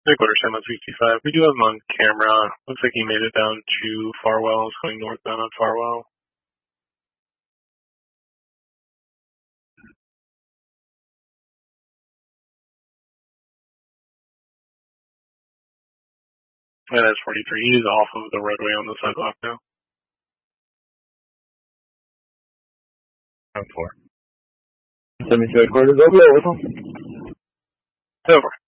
Big order 765. We do have him on camera. Looks like he made it down to Farwell. He's going northbound on Farwell. Yeah, that's 43. He's off of the roadway on the sidewalk now. 10-4. 72 headquarters, over. Over.